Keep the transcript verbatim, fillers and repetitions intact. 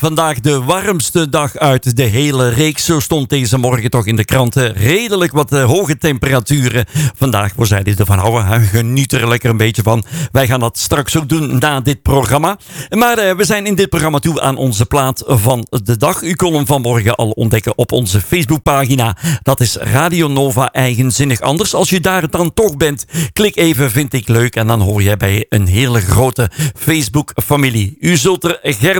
Vandaag de warmste dag uit de hele reeks. Zo stond deze morgen toch in de kranten. Redelijk wat uh, hoge temperaturen. Vandaag, waar zij dit ervan houden, geniet er lekker een beetje van. Wij gaan dat straks ook doen na dit programma. Maar uh, we zijn in dit programma toe aan onze plaat van de dag. U kon hem vanmorgen al ontdekken op onze Facebookpagina. Dat is Radio Nova Eigenzinnig Anders. Als je daar dan toch bent, klik even, vind ik leuk. En dan hoor jij bij een hele grote Facebook-familie. U zult er gerne